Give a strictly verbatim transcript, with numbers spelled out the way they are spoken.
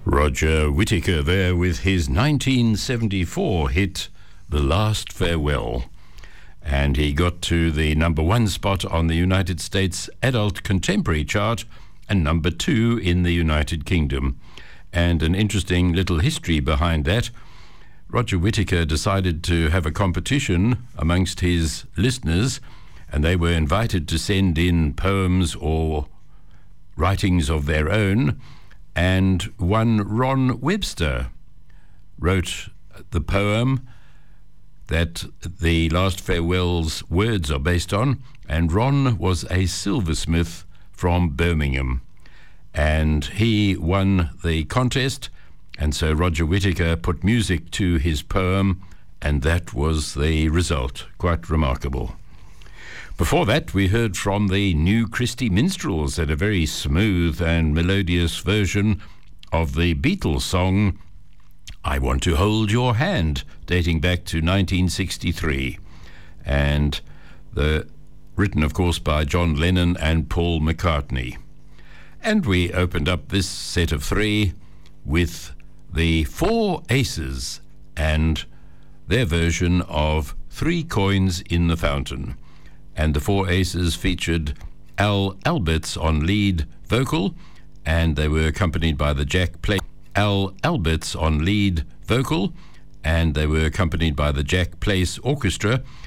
Roger Whittaker there with his nineteen seventy-four hit, The Last Farewell. And he got to the number one spot on the United States Adult Contemporary chart and number two in the United Kingdom. And an interesting little history behind that. Roger Whittaker decided to have a competition amongst his listeners, and they were invited to send in poems or writings of their own. And one Ron Webster wrote the poem that The Last Farewell's words are based on, and Ron was a silversmith from Birmingham, and he won the contest, and so Roger Whittaker put music to his poem, and that was the result. Quite remarkable. Before that, we heard from the New Christie Minstrels at a very smooth and melodious version of the Beatles song, I Want to Hold Your Hand, dating back to nineteen sixty-three, and the written, of course, by John Lennon and Paul McCartney. And we opened up this set of three with the Four Aces and their version of Three Coins in the Fountain. And the Four Aces featured Al Alberts on lead vocal, and they were accompanied by the Jack Place Al Alberts on lead vocal, and they were accompanied by the Jack Place Orchestra,